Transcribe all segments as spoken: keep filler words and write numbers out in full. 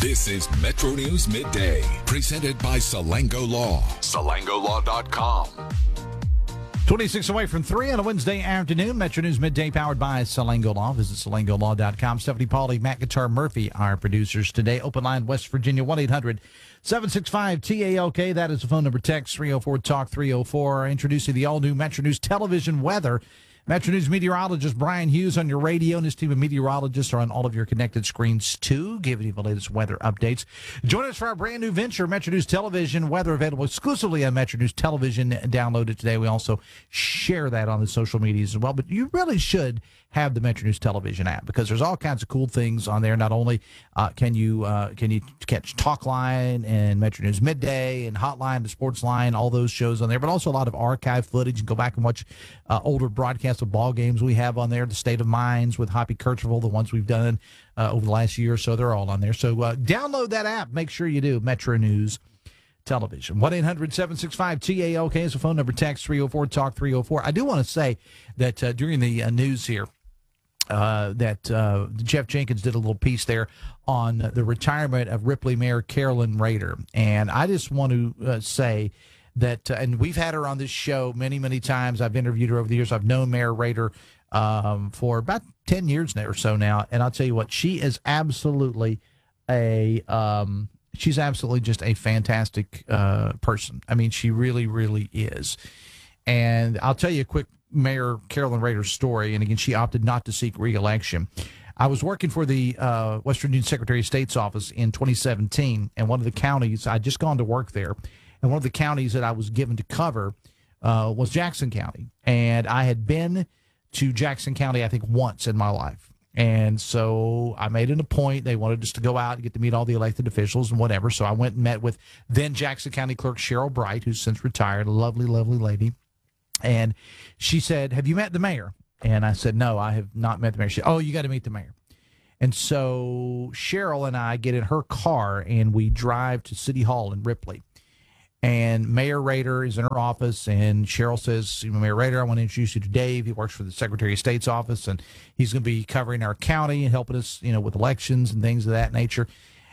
This is Metro News Midday, presented by Salango Law. Salango Law dot com. twenty-six away from three on a Wednesday afternoon. Metro News Midday powered by Salango Law. Visit Salango Law dot com. Stephanie Pauly, Matt Guitar Murphy, our producers today. Open line West Virginia, one eight hundred seven six five T A L K. That is the phone number. Text three oh four talk three oh four. Introducing the all-new Metro News television weather. Metro News meteorologist Brian Hughes on your radio, and his team of meteorologists are on all of your connected screens, too, giving you the latest weather updates. Join us for our brand new venture, Metro News Television. Weather available exclusively on Metro News Television. Download it today. We also share that on the social medias as well. But you really should have the Metro News Television app, because there's all kinds of cool things on there. Not only uh, can you uh, can you catch Talkline and Metro News Midday and Hotline, the Sports Line, all those shows on there, but also a lot of archive footage. You can go back and watch uh, older broadcasts of ball games we have on there. The State of Minds with Hoppy Kercheval, the ones we've done uh, over the last year or so, they're all on there. So uh, download that app. Make sure you do. Metro News Television. one eight hundred seven six five T A L K is the phone number. Text three oh four talk three oh four. I do want to say that uh, during the uh, news here, Uh, that uh, Jeff Jenkins did a little piece there on the retirement of Ripley Mayor Carolyn Rader. And I just want to uh, say that, uh, and we've had her on this show many, many times. I've interviewed her over the years. I've known Mayor Rader um, for about ten years now or so now. And I'll tell you what, she is absolutely a, um, she's absolutely just a fantastic uh, person. I mean, she really, really is. And I'll tell you a quick Mayor Carolyn Rader's story, and again, she opted not to seek re-election. I was working for the uh, West Virginia Secretary of State's office in twenty seventeen, and one of the counties, I'd just gone to work there, and one of the counties that I was given to cover uh, was Jackson County. And I had been to Jackson County, I think, once in my life. And so I made it a point. They wanted us to go out and get to meet all the elected officials and whatever. So I went and met with then Jackson County Clerk Cheryl Bright, who's since retired, a lovely, lovely lady. And she said, "Have you met the mayor?" And I said, "No, I have not met the mayor." She said, "Oh, you got to meet the mayor." And so Cheryl and I get in her car, and we drive to City Hall in Ripley. And Mayor Rader is in her office, and Cheryl says, "Mayor Rader, I want to introduce you to Dave. He works for the Secretary of State's office, and he's going to be covering our county and helping us, you know, with elections and things of that nature."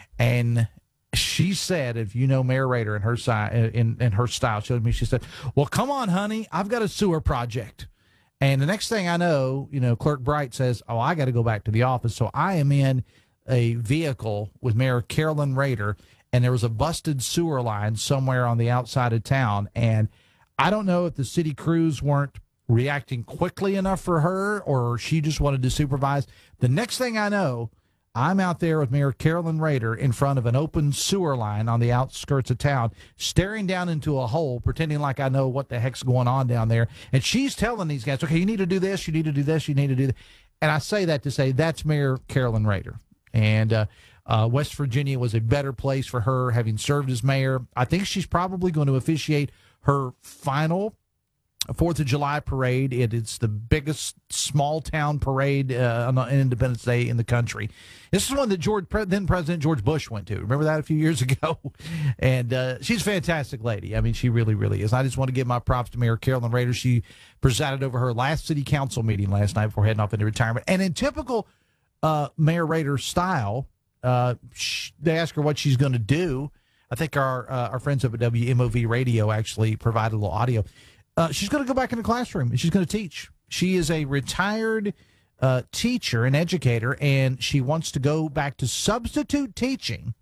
And she said, if you know Mayor Rader and her side, in, in her style, showed me, she said, "Well, come on, honey, I've got a sewer project." And the next thing I know, you know, Clerk Bright says, "Oh, I got to go back to the office." So I am in a vehicle with Mayor Carolyn Rader, and there was a busted sewer line somewhere on the outside of town. And I don't know if the city crews weren't reacting quickly enough for her, or she just wanted to supervise. The next thing I know, I'm out there with Mayor Carolyn Rader in front of an open sewer line on the outskirts of town, staring down into a hole, pretending like I know what the heck's going on down there. And she's telling these guys, "Okay, you need to do this, you need to do this, you need to do that." And I say that to say that's Mayor Carolyn Rader. And uh, uh, West Virginia was a better place for her, having served as mayor. I think she's probably going to officiate her final Fourth of July parade. It is the biggest small town parade uh, on Independence Day in the country. This is one that George, then President George Bush went to. Remember that a few years ago? And uh, she's a fantastic lady. I mean, she really, really is. I just want to give my props to Mayor Carolyn Rader. She presided over her last city council meeting last night before heading off into retirement. And in typical uh, Mayor Rader style, uh, she, they ask her what she's going to do. I think our uh, our friends up at W M O V Radio actually provided a little audio. Uh, she's going to go back in the classroom, and she's going to teach. She is a retired uh, teacher and educator, and she wants to go back to substitute teaching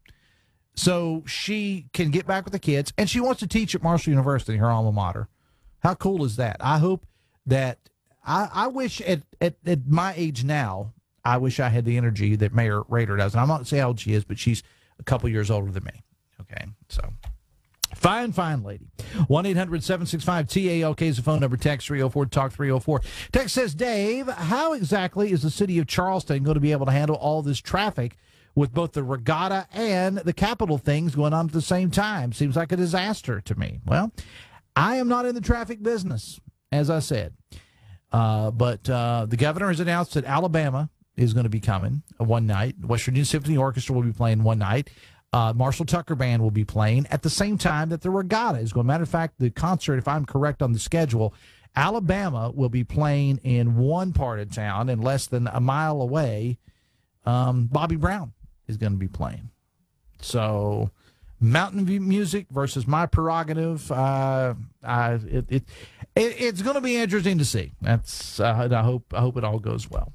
so she can get back with the kids, and she wants to teach at Marshall University, her alma mater. How cool is that? I hope that I, I wish at, at, at my age now, I wish I had the energy that Mayor Rader does. And I'm not saying how old she is, but she's a couple years older than me. Okay, so fine, fine lady. one eight hundred seven six five T A L K is the phone number. Text three oh four talk three oh four. Text says, "Dave, how exactly is the city of Charleston going to be able to handle all this traffic with both the regatta and the Capitol things going on at the same time? Seems like a disaster to me." Well, I am not in the traffic business, as I said. Uh, but uh, the governor has announced that Alabama is going to be coming one night. West Virginia Symphony Orchestra will be playing one night. Uh, Marshall Tucker Band will be playing at the same time that the regatta is going. Matter of fact, the concert, if I'm correct on the schedule, Alabama will be playing in one part of town, and less than a mile away, um, Bobby Brown is going to be playing. So Mountain View music versus my prerogative. Uh, I, it, it, it it's going to be interesting to see. That's uh, I hope I hope it all goes well.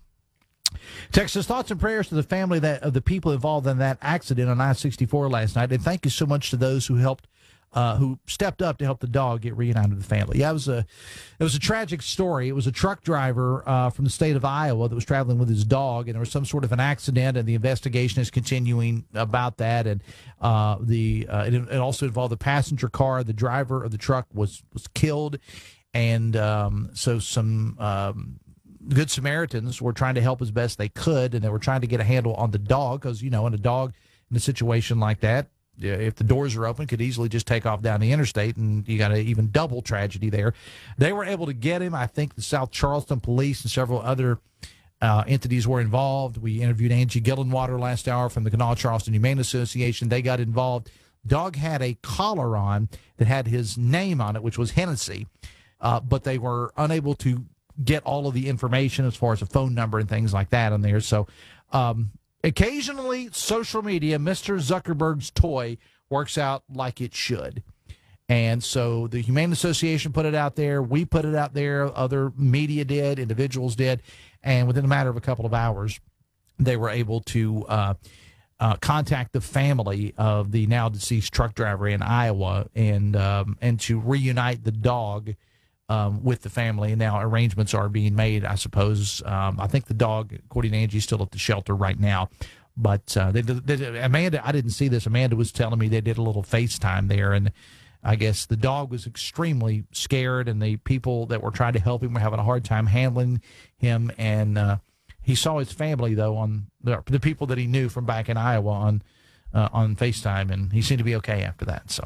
Texas, thoughts and prayers to the family that of the people involved in that accident on I sixty-four last night, and thank you so much to those who helped, uh, who stepped up to help the dog get reunited with the family. Yeah, it was a it was a tragic story. It was a truck driver uh, from the state of Iowa that was traveling with his dog, and there was some sort of an accident, and the investigation is continuing about that. And uh, the uh, it, it also involved the passenger car. The driver of the truck was was killed, and um, so some. Um, Good Samaritans were trying to help as best they could, and they were trying to get a handle on the dog because, you know, in a dog in a situation like that, if the doors are open, could easily just take off down the interstate, and you got an even double tragedy there. They were able to get him. I think the South Charleston Police and several other uh, entities were involved. We interviewed Angie Gillenwater last hour from the Kanawha Charleston Humane Association. They got involved. Dog had a collar on that had his name on it, which was Hennessy, uh, but they were unable to get all of the information as far as a phone number and things like that on there. So um, occasionally social media, Mister Zuckerberg's toy, works out like it should. And so the Humane Association put it out there. We put it out there. Other media did. Individuals did. And within a matter of a couple of hours, they were able to uh, uh, contact the family of the now deceased truck driver in Iowa and um, and to reunite the dog Um, with the family. And now arrangements are being made, I suppose. Um, I think the dog, according to Angie, is still at the shelter right now. But uh, they, they, Amanda, I didn't see this. Amanda was telling me they did a little FaceTime there, and I guess the dog was extremely scared, and the people that were trying to help him were having a hard time handling him. And uh, he saw his family, though, on the, the people that he knew from back in Iowa on uh, on FaceTime, and he seemed to be okay after that. So.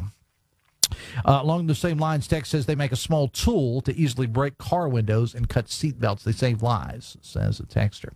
Uh, along the same lines, Tex says they make a small tool to easily break car windows and cut seat belts. They save lives, says the texter.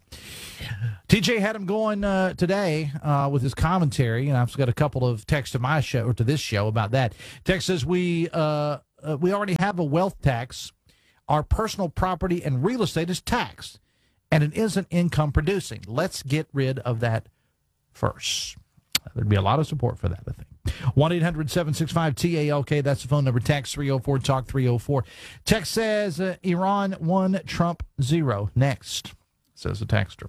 T J had him going uh, today uh, with his commentary, and I've got a couple of texts to my show or to this show about that. Tex says we uh, uh, we already have a wealth tax. Our personal property and real estate is taxed, and it isn't income producing. Let's get rid of that first. There'd be a lot of support for that, I think. one eight hundred seven six five T A L K, that's the phone number. Text three oh four talk three oh four. Text says uh, Iran one, Trump zero. Next, says the texter.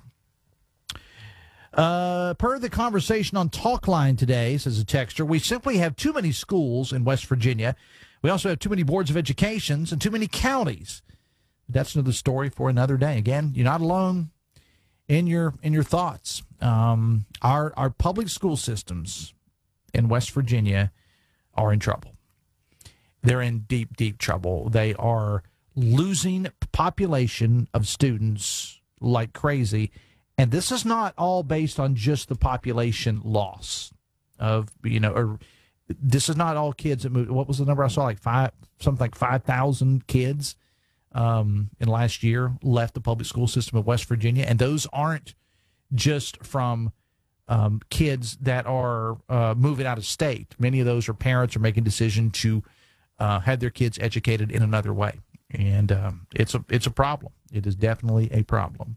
Uh, per the conversation on Talkline today, says the texter, we simply have too many schools in West Virginia. We also have too many boards of education and too many counties. That's another story for another day. Again, you're not alone in your in your thoughts. Um, our our public school systems in West Virginia are in trouble. They're in deep, deep trouble. They are losing population of students like crazy. And this is not all based on just the population loss of, you know, or this is not all kids that moved. What was the number I saw? Like five, something like five thousand kids um, in last year left the public school system of West Virginia. And those aren't just from um, kids that are uh, moving out of state. Many of those are parents are making decision to uh, have their kids educated in another way, and um, it's a it's a problem. It is definitely a problem.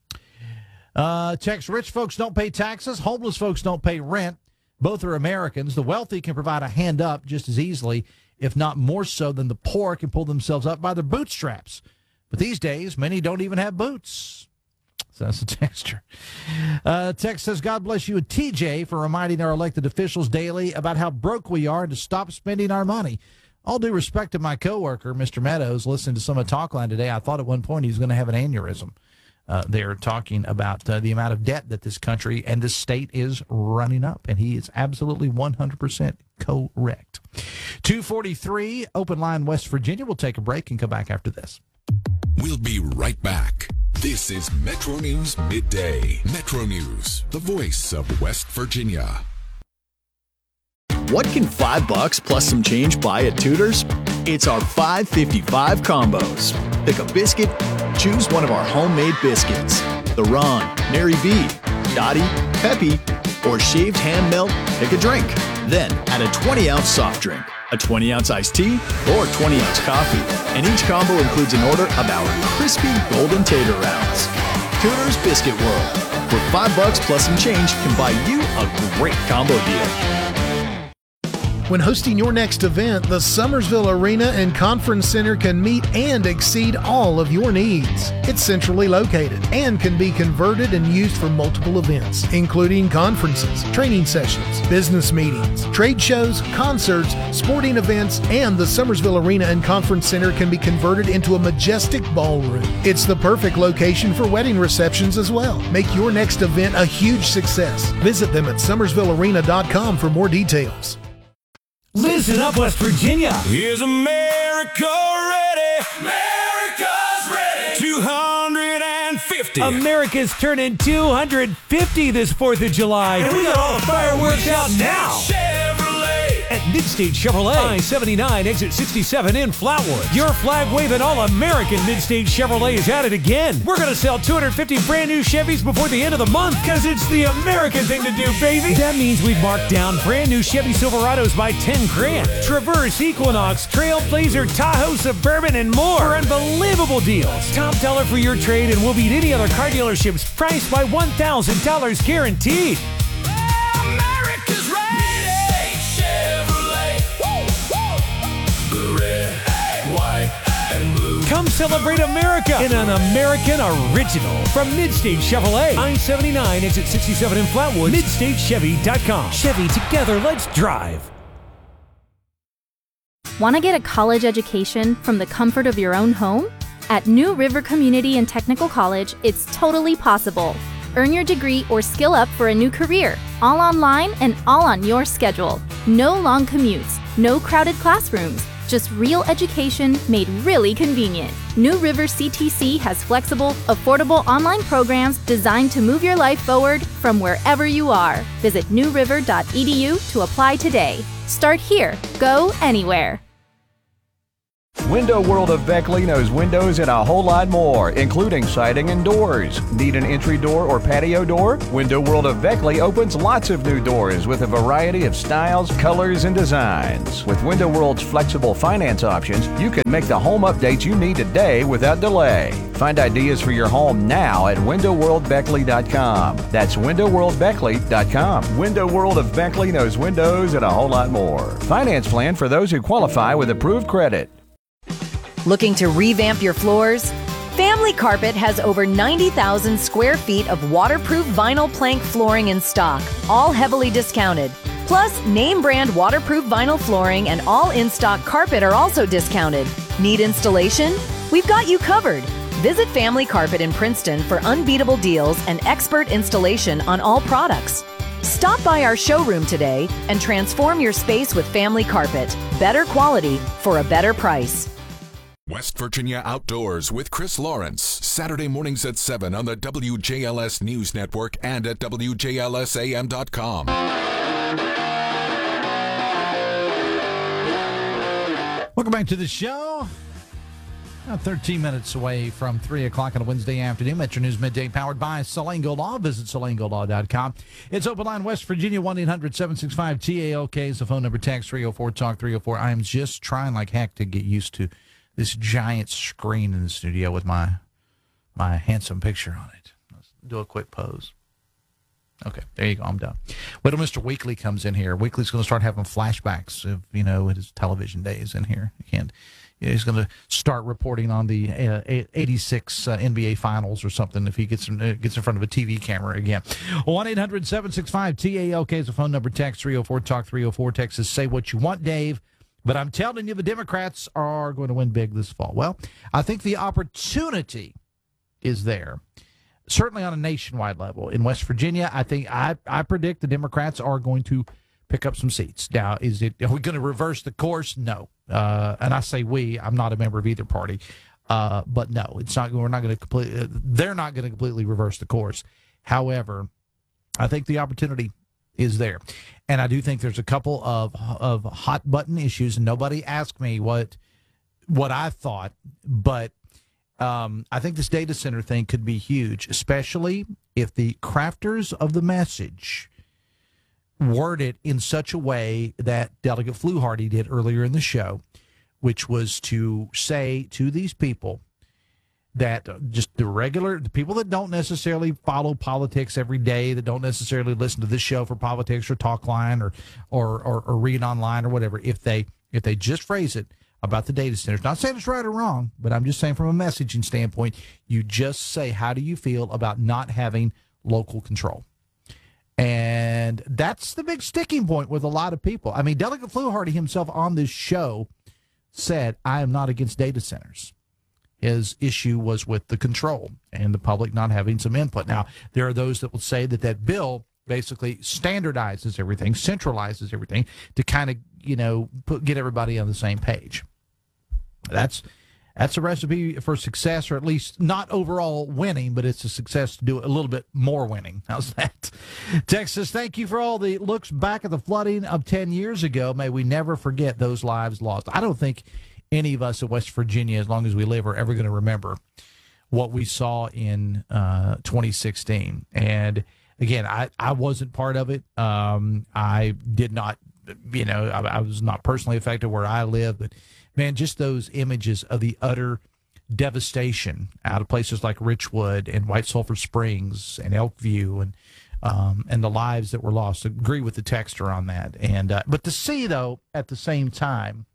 Uh, text: rich folks don't pay taxes, homeless folks don't pay rent. Both are Americans. The wealthy can provide a hand up just as easily, if not more so, than the poor can pull themselves up by their bootstraps. But these days, many don't even have boots. So that's a texture. Uh, text says, God bless you and T J for reminding our elected officials daily about how broke we are and to stop spending our money. All due respect to my coworker, Mister Meadows, listening to some of Talkline today, I thought at one point he was going to have an aneurysm. Uh, they're talking about uh, the amount of debt that this country and this state is running up, and he is absolutely one hundred percent correct. two forty-three, Open Line, West Virginia. We'll take a break and come back after this. We'll be right back. This is Metro News Midday. Metro News, the voice of West Virginia. What can five bucks plus some change buy at Tudor's? It's our five fifty-five combos. Pick a biscuit, choose one of our homemade biscuits. The Ron, Mary B, Dottie, Peppy, or shaved ham melt, pick a drink. Then add a twenty ounce soft drink, a twenty ounce iced tea, or twenty ounce coffee. And each combo includes an order of our crispy golden tater rounds. Tudor's Biscuit World. where five bucks plus some change can buy you a great combo deal. When hosting your next event, the Summersville Arena and Conference Center can meet and exceed all of your needs. It's centrally located and can be converted and used for multiple events, including conferences, training sessions, business meetings, trade shows, concerts, sporting events, and the Summersville Arena and Conference Center can be converted into a majestic ballroom. It's the perfect location for wedding receptions as well. Make your next event a huge success. Visit them at summersville arena dot com for more details. Listen up, West Virginia. Is America ready? America's ready. two hundred fifty. America's turning two hundred fifty this fourth of July. And we got all the fireworks out now. Chevrolet. At Midstate Chevrolet, I seventy-nine, exit sixty-seven in Flatwood. Your flag-waving all-American Midstate Chevrolet is at it again. We're going to sell two hundred fifty brand new Chevys before the end of the month because it's the American thing to do, baby. That means we've marked down brand new Chevy Silverados by ten grand. Traverse, Equinox, Trailblazer, Tahoe, Suburban, and more for unbelievable deals. Top dollar for your trade and we'll beat any other car dealership's price by one thousand dollars guaranteed. America's ready. Come celebrate America in an American original from Midstate Chevrolet. I seventy-nine, exit sixty-seven in Flatwood. Midstate Chevy dot com. Chevy, together, let's drive. Want to get a college education from the comfort of your own home? At New River Community and Technical College, it's totally possible. Earn your degree or skill up for a new career, all online and all on your schedule. No long commutes, no crowded classrooms. Just real education made really convenient. New River C T C has flexible, affordable online programs designed to move your life forward from wherever you are. Visit new river dot e d u to apply today. Start here. Go anywhere. Window World of Beckley knows windows and a whole lot more, including siding and doors. Need an entry door or patio door? Window World of Beckley opens lots of new doors with a variety of styles, colors, and designs. With Window World's flexible finance options, you can make the home updates you need today without delay. Find ideas for your home now at window world beckley dot com. That's window world beckley dot com. Window World of Beckley knows windows and a whole lot more. Finance plan for those who qualify with approved credit. Looking to revamp your floors? Family Carpet has over ninety thousand square feet of waterproof vinyl plank flooring in stock, all heavily discounted. Plus, name brand waterproof vinyl flooring and all in-stock carpet are also discounted. Need installation? We've got you covered. Visit Family Carpet in Princeton for unbeatable deals and expert installation on all products. Stop by our showroom today and transform your space with Family Carpet. Better quality for a better price. West Virginia Outdoors with Chris Lawrence, Saturday mornings at seven on the W J L S News Network and at W J L S A M dot com. Welcome back to the show. About thirteen minutes away from three o'clock on a Wednesday afternoon. Metro News Midday powered by Salango Law. Visit salango law dot com. It's Open Line West Virginia, one eight hundred seven six five T A L K is the phone number. Text three oh four talk three oh four. I am just trying like heck to get used to this giant screen in the studio with my my handsome picture on it. Let's do a quick pose. Okay, there you go. I'm done. Wait till Mister Weekly comes in here. Weekly's going to start having flashbacks of, you know, his television days in here. You can't, you know, he's going to start reporting on the uh, eighty-six uh, N B A Finals or something if he gets in, uh, gets in front of a T V camera again. one eight hundred seven six five T A L K is the phone number. Text three oh four talk three oh four. Text is say what you want, Dave. But I'm telling you, the Democrats are going to win big this fall. Well, I think the opportunity is there, certainly on a nationwide level. In West Virginia, I think I, I predict the Democrats are going to pick up some seats. Now, is it are we going to reverse the course? No. Uh, and I say we. I'm not a member of either party. Uh, but no, it's not. We're not going to completely. They're not going to completely reverse the course. However, I think the opportunity is there. And I do think there's a couple of of hot button issues. And nobody asked me what what I thought, but um, I think this data center thing could be huge, especially if the crafters of the message word it in such a way that Delegate Fluharty did earlier in the show, which was to say to these people that just the regular the people that don't necessarily follow politics every day, that don't necessarily listen to this show for politics or talk line or or, or, or read online or whatever, if they if they just phrase it about the data centers, not saying it's right or wrong, but I'm just saying from a messaging standpoint, you just say, how do you feel about not having local control? And that's the big sticking point with a lot of people. I mean, Delegate Fluharty himself on this show said, I am not against data centers. His issue was with the control and the public not having some input. Now, there are those that will say that that bill basically standardizes everything, centralizes everything to kind of, you know, put, get everybody on the same page. That's that's a recipe for success, or at least not overall winning, but it's a success to do a little bit more winning. How's that? Texas, thank you for all the looks back at the flooding of ten years ago. May we never forget those lives lost. I don't think any of us in West Virginia, as long as we live, are ever going to remember what we saw in uh, twenty sixteen. And again, I, I wasn't part of it. Um, I did not, you know, I, I was not personally affected where I live, but man, just those images of the utter devastation out of places like Richwood and White Sulphur Springs and Elkview and um, and the lives that were lost. I agree with the texter on that. And uh, but to see, though, at the same time,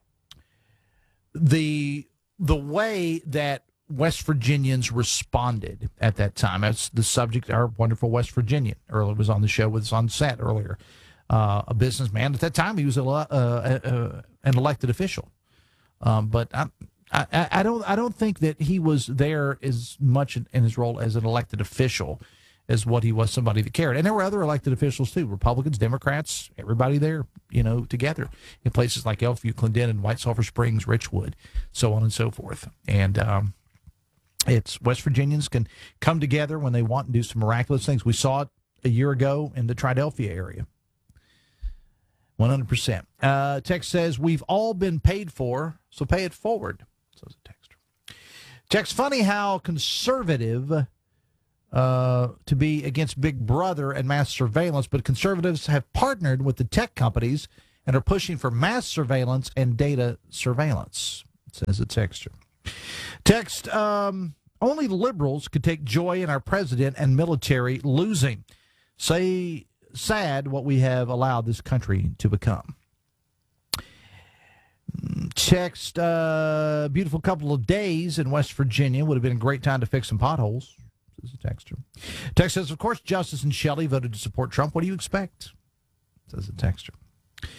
the the way that West Virginians responded at that time. That's the subject. Our wonderful West Virginian earlier was on the show with us on set earlier. Uh, a businessman at that time. He was a, uh, uh, an elected official. Um, but I, I, I don't, I don't think that he was there as much in, in his role as an elected official as what he was somebody that cared. And there were other elected officials too, Republicans, Democrats, everybody there, you know, together in places like Elkview, Clendenin, White Sulphur Springs, Richwood, so on and so forth. And um, it's West Virginians can come together when they want and do some miraculous things. We saw it a year ago in the Triadelphia area. one hundred percent. Uh, text says, we've all been paid for, so pay it forward, says a texter. Text, funny how conservative uh, to be against Big Brother and mass surveillance, but conservatives have partnered with the tech companies and are pushing for mass surveillance and data surveillance, says a texter. Text, um, only liberals could take joy in our president and military losing. Say... sad what we have allowed this country to become. Text, uh, beautiful couple of days in West Virginia. Would have been a great time to fix some potholes, says a texter. Text says, of course, Justice and Shelley voted to support Trump. What do you expect, says a texter.